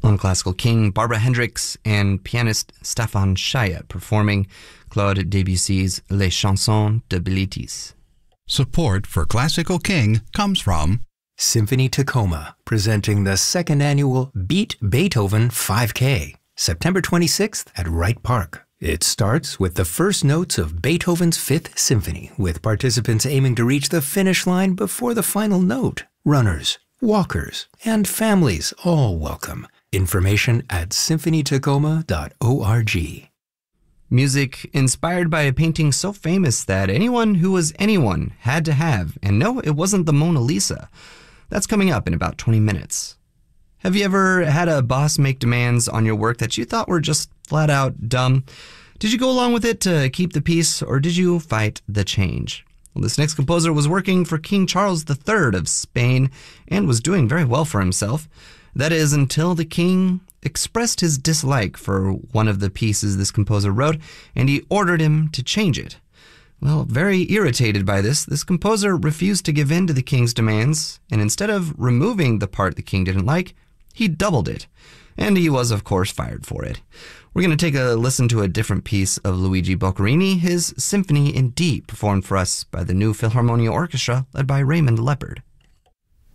On Classical King, Barbara Hendricks and pianist Stefan Schaya performing Claude Debussy's Les Chansons de Bilitis. Support for Classical King comes from Symphony Tacoma, presenting the second annual Beat Beethoven 5K, September 26th at Wright Park. It starts with the first notes of Beethoven's Fifth Symphony, with participants aiming to reach the finish line before the final note. Runners, walkers, and families all welcome. Information at symphonytacoma.org. Music inspired by a painting so famous that anyone who was anyone had to have, and no, it wasn't the Mona Lisa. That's coming up in about 20 minutes. Have you ever had a boss make demands on your work that you thought were just flat out dumb? Did you go along with it to keep the peace, or did you fight the change? Well, this next composer was working for King Charles III of Spain and was doing very well for himself. That is, until the king expressed his dislike for one of the pieces this composer wrote, and he ordered him to change it. Well, very irritated by this composer refused to give in to the king's demands, and instead of removing the part the king didn't like, he doubled it. And he was, of course, fired for it. We're going to take a listen to a different piece of Luigi Boccherini, his Symphony in D, performed for us by the New Philharmonia Orchestra, led by Raymond Leopard.